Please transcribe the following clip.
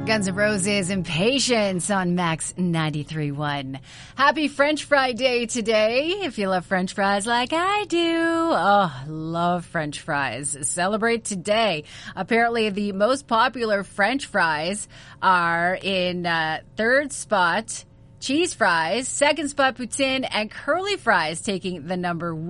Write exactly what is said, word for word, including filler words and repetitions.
Guns N' Roses and Patience on Max ninety-three point one. Happy French Fry Day today. If you love French fries like I do. Oh, love French fries. Celebrate today. Apparently the most popular French fries are in uh, third spot cheese fries, second spot poutine, and curly fries taking the number one.